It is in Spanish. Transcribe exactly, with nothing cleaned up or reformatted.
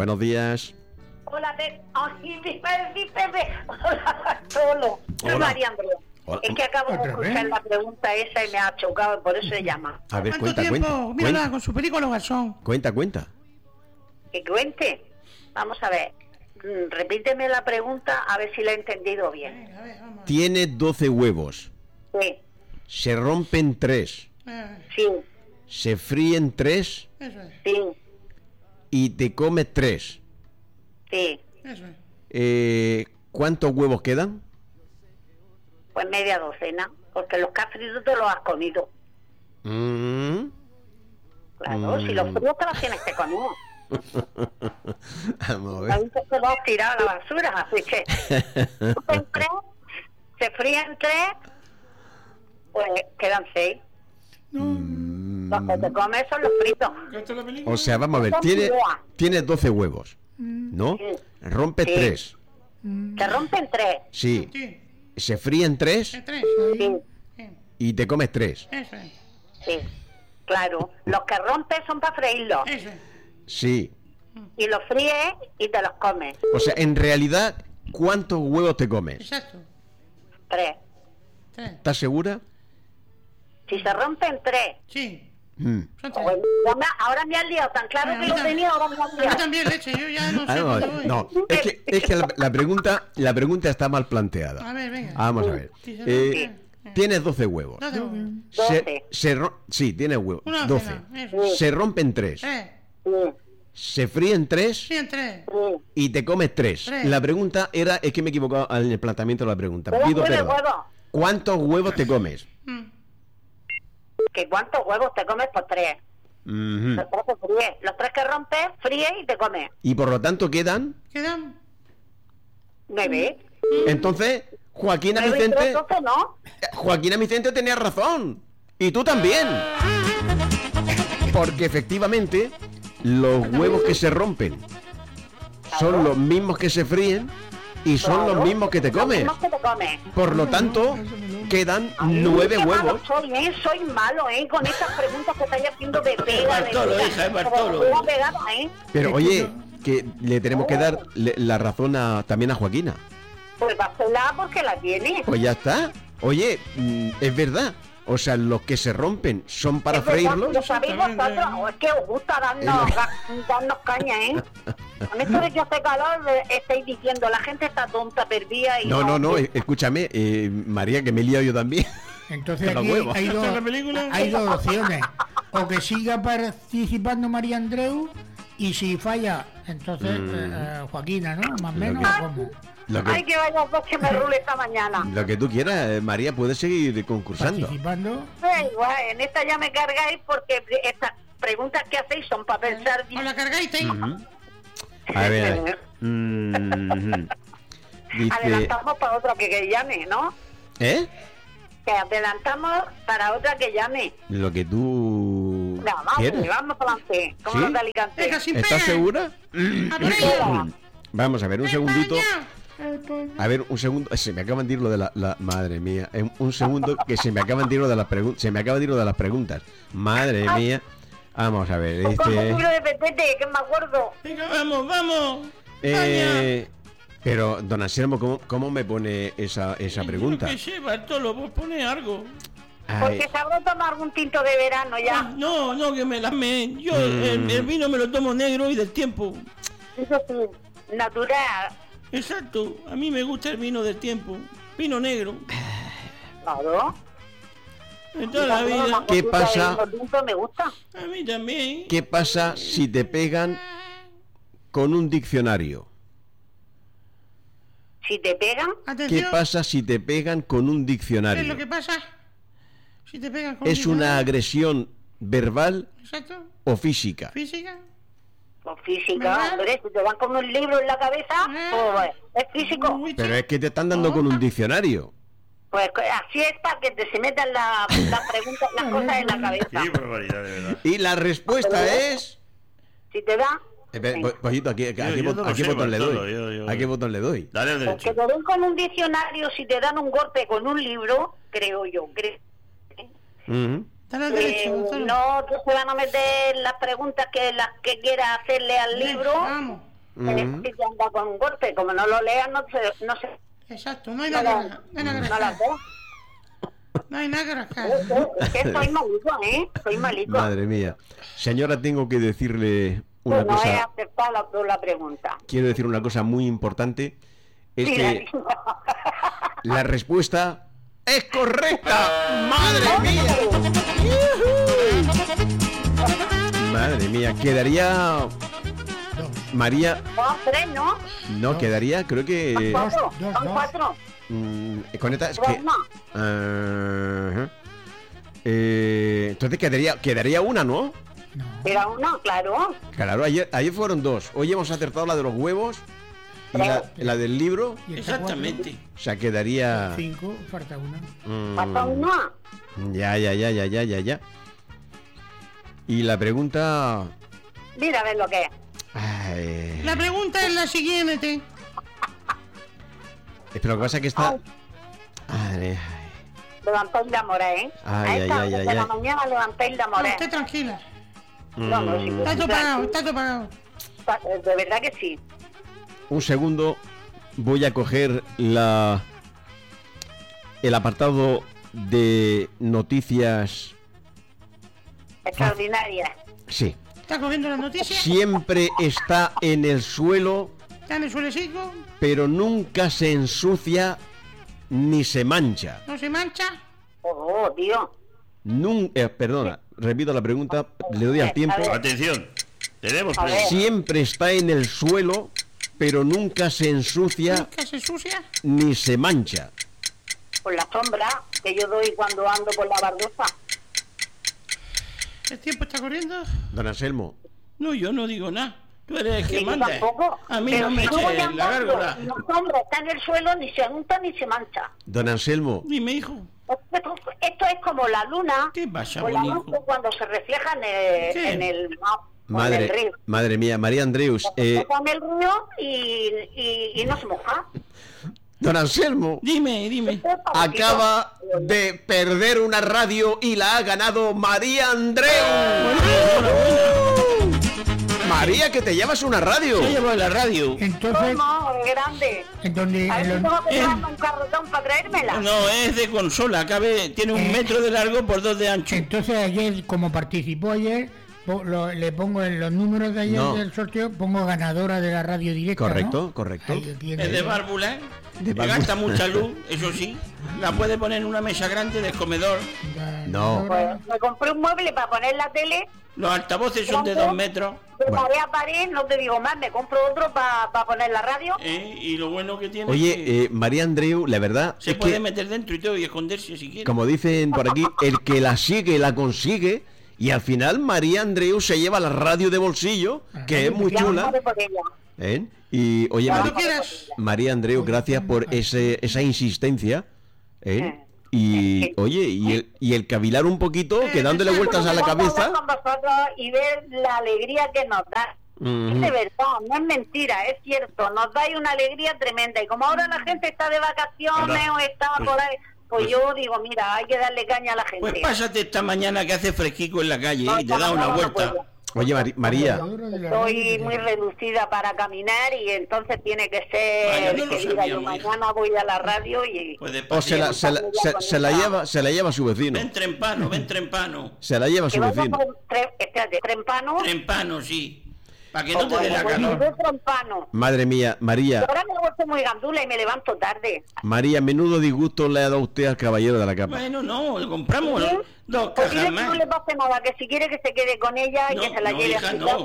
Buenos días. Hola, de... Ay, mi Pepe, Pepe. Hola, solo. Soy Hola. María Andrea. Hola. Es que acabo de escuchar la pregunta esa y me ha chocado, por eso se llama. A ver, ¿Cuánto cuenta, tiempo? cuenta. Mírala, Cuenta, con su película Garzón. cuenta, cuenta. Que cuente. Vamos a ver. Mm, Repíteme la pregunta a ver si la he entendido bien. Venga, a ver, vamos. Tiene doce huevos. Sí, Se rompen tres. Eh, sí, Se fríen tres Eso es, sí, y te comes tres. sí. eso es. Eh, ¿Cuántos huevos quedan? Pues media docena. Porque los que has frito te los has comido. Mm. Claro, Mm. si los fríos te los tienes que comer. Vamos a ver. Ahí te lo has tirado a la basura, así que en tres, se fríen tres, pues quedan seis. Los que te comes son los fritos. ¿Esta es la película? O sea, vamos a ver, tiene, tiene doce huevos, ¿no? Sí. Rompe Sí. tres. Se rompen tres. Sí. Sí, Se fríen tres es tres. Sí, Sí, y te comes tres. eso es, sí. Claro, los que rompes son para freírlos. eso es. Sí. Y los fríes y te los comes. O sea, en realidad, ¿cuántos huevos te comes? Exacto. Tres. Tres. ¿Estás segura? Si se rompen tres. Sí, Mm. son tres. Pues, ya me- ahora me has liado. Tan claro Bueno, que lo a mí tenía, ahora me has A mí liado. también, leche, yo ya no sé Ah, no, dónde voy. no, es que, es que la, la pregunta la pregunta está mal planteada. A ver, venga. Vamos a ver. Sí, se Eh, rompe. tienes doce huevos. No tengo. Se, Doce. se ro- sí, tienes huevos. Una doce. docena, eso. Se rompen tres. Tres. Sí, Se fríen tres Sí, en tres. sí. y te comes tres. Tres. La pregunta era, es que me he equivocado en el planteamiento de la pregunta. Pero Pido nueve perdón. huevos. ¿Cuántos huevos te comes? Mm. ¿Que cuántos huevos te comes? Pues tres. Ujú. Los tres que fríes. Los tres que rompes, fríes y te comes. Y por lo tanto quedan. Quedan. Nueve. Entonces, Joaquina Nueve y tres, Vicente. doce, ¿no? Joaquina Vicente tenía razón. Y tú también. Porque efectivamente, los huevos que se rompen son los mismos que se fríen y son los Claro. mismos que te Los comes. mismos que te comes. Por lo tanto, quedan nueve Qué malo huevos. soy, ¿eh? Soy malo, ¿eh? Con estas preguntas que estáis haciendo de pega, de Bartolo, pega. hija, es Pero Bartolo. de pega pegada, ¿eh? Pero oye, que le tenemos que dar le- la razón a, también a Joaquina. Pues dásela porque la tiene. Pues ya está. Oye, mm, es verdad. O sea, los que se rompen son para Es verdad, freírlos. Lo sabéis vosotros, o es que os gusta darnos, ga- darnos caña, ¿eh? Con esto de que hace calor, eh, estáis diciendo, la gente está tonta, perdida y... No, no, no, eh, escúchame, eh, María, que me he liado yo también. Entonces Con los aquí huevos. hay ¿Esta es la dos, película? hay dos opciones. O que siga participando María Andreu y si falla, entonces eh, eh, Joaquina, ¿no? Más o menos, que- ¿o cómo? Lo Ay, que, que vaya dos que me rule esta mañana. lo que tú quieras, eh, María, puedes seguir concursando. Participando. Ay, guay, en esta ya me cargáis porque estas preguntas que hacéis son para pensar... ¿Os la cargáis, ahí? Ujú. A ver, a ver. Mm, dice, Adelantamos para otra que, que llame, ¿no? ¿eh? Que adelantamos para otra que llame. Lo que tú No, vamos, quieres. vamos para adelante. Como ¿Sí? los de Alicante. Deja sin ¿Estás pena. segura? A por ella. Vamos a ver, un Ven segundito. para A ver, un segundo. Se me acaban de ir lo de la, la- madre mía. Eh, Un segundo que se me acaban de ir lo de las preguntas. Se me acaba de ir lo de las preguntas. Madre mía. Vamos a ver. Pues con un Dice. libro de Petete, que me acuerdo. Venga, vamos, vamos. Eh, pero, don Anselmo, ¿cómo, cómo me pone esa, esa pregunta? Yo qué sé, Bartolo, vos pones algo. Ay, Porque sabrá tomar algún tinto de verano Ah, ya. no, no, que me la me. Yo Mm. el, el vino me lo tomo negro y del tiempo. Eso sí, natural. Exacto, a mí me gusta el vino del tiempo. Vino negro. Claro. En toda la vida. ¿Qué pasa? El tinto me gusta. A mí también. ¿Qué pasa si te pegan con un diccionario? Si te pegan, ¿Qué Atención. pasa si te pegan con un ¿Qué es diccionario? lo que pasa? Si te pegan con ¿Es un una diccionario. agresión verbal Exacto. o física? Física. con física, ¿Verdad? hombre, si te dan con un libro en la cabeza, Ah. pues es físico. Uy, Pero sí. es que te están dando con un diccionario. Pues así es para que te se metan la- las preguntas, las cosas en la cabeza. Qué barbaridad, de verdad. Y la respuesta es... Si te da, Espera, po- Pollito, ¿a qué, a qué yo bot- no lo a qué sé, botón le Bartolo, doy? yo- yo- ¿A qué botón le doy? Dale al pues que derecho. te den con un diccionario, si te dan un golpe con un libro, creo yo, creo. Ujú. Dale al Eh, derecho, Bartolo. no, tú se van a meter las preguntas que las que quieras hacerle al Venga, libro Vamos. Eh, si te anda con un golpe, como no lo leas, no se... No se Exacto, no hay no nada, la- no hay nada que no la rascar. ves. No hay nada que rascar. Eh, eh, Es que soy malito, ¿eh? Soy malito. Madre mía. Señora, tengo que decirle una Pues no he cosa. aceptado la, la pregunta. Quiero decir una cosa muy importante. Es Sí, que la- la respuesta es correcta. ¡Madre mía! Madre mía, quedaría... María... Son tres, ¿no? No, quedaría, creo que... Cuatro. dos, Son dos. cuatro. mm, con esta es Dos que... más. Ajá. Eh, entonces quedaría, quedaría una, ¿no? No. Era uno, claro. Claro, ayer, ayer fueron dos. Hoy hemos acertado la de los huevos y la, la del libro. Y está Exactamente. O sea, quedaría... cuatro, cinco, falta una. mm, Falta uno. ya, ya, ya, ya, ya, ya, ya. Y la pregunta... Mira a ver lo que es. Ay, La pregunta es la siguiente. pero lo que pasa es que está... Ay, Levantáis la mora, ¿eh? Ay, a esta ay, hora ay, de ay, la ay. mañana levantáis la No, mora. esté tranquila. No, no, sí, mm, Está todo pagado, está todo pagado. De verdad que sí. un segundo, voy a coger la... el apartado de noticias... Extraordinaria. Sí. Está cogiendo las noticias. Siempre está en el suelo, Está en el suelecico. pero nunca se ensucia ni se mancha. No se mancha. Oh, tío. Nun- eh, perdona, repito la pregunta, le doy al tiempo. A ver. Atención, tenemos A ver. pregunta. Siempre está en el suelo, pero nunca se ensucia Nunca se sucia. ni se mancha. Por la sombra que yo doy cuando ando por la bardosa. El tiempo está corriendo. Don Anselmo, No, yo no digo nada. Tú eres el que Y yo manda. tampoco. A mí Pero no me si tú voy eches la andando gárgola. y la sombra está en el suelo, ni se unta ni se mancha. don Anselmo, Dime, hijo. Esto, esto es como la luna. ¿Qué pasa, por la bonico? noche cuando se refleja en el, ¿Qué? en el, mar, o en el madre, río. madre mía, María Andreus, Se eh, refleja en el río y, y, y no se moja. don Anselmo Dime, dime. acaba de perder una radio y la ha ganado María Andreu. María, que te llevas una radio. Se ha llevado la radio. Entonces, No, es grande. en donde A ver en si los- tengo que en- llevarme un carretón para traérmela. No, es de consola. Cabe, tiene un Eh. metro de largo por dos de ancho. entonces ayer, como participó ayer, po- lo- le pongo en los números de ayer No. del sorteo, pongo ganadora de la radio directa. Correcto, ¿no? correcto. Ahí tiene- Es de válvula. De Que válvula. gasta mucha luz, eso sí. La puede poner en una mesa grande del comedor. No. Pues me compré un mueble para poner la tele. Los altavoces son de dos metros. De Bueno. pared a pared, no te digo más, me compro otro para poner la radio. ¿eh? Y lo bueno que tiene es Oye, que eh, María Andreu, la verdad se es puede que, meter dentro y todo y esconderse si quiere. como dicen por aquí, el que la sigue la consigue. Y al final María Andreu se lleva la radio de bolsillo, que es muy Ya chula. vamos por ella. ¿eh? Y oye, Ya Mari- Cuando quieras. María Andreu, gracias por ese, esa insistencia. ¿eh? Y oye, y el, y el cavilar un poquito, que dándole vueltas a la Vamos cabeza. hablar con vosotros y ver la alegría que nos da. Ujú. Es de verdad, no es mentira, es cierto. Nos dais una alegría tremenda. Y como ahora la gente está de vacaciones Verdad. o está Pues- por ahí, pues, pues- yo digo, mira, hay que darle caña a la gente. Pues pásate esta mañana que hace fresquico en la calle No, y te da no, una no, no vuelta. puedo. Oye, Mari- María, Ganadora de la Estoy radio muy directa. reducida para caminar y entonces tiene que Vaya, ser no lo que diga yo sabíamos, hija. mañana voy a la radio y Pues de o se la, se la- se- se la lleva, se la lleva su vecino. Ven trempano, ven trempano. Se la lleva que su vaya vecino. por tre- espérate, trempano. Trempano, sí. Para que no te dé la Pues calor. yo trempano. Madre mía, María, Ahora me vuelvo muy gandula y me levanto tarde. María, menudo disgusto le ha dado usted al caballero de la capa. Bueno, no, le compramos ¿Sí? dos Pues dile cajas que no más. le pase nada, que si quiere que se quede con ella y No, que se la no, lleve hija, a su no. casa.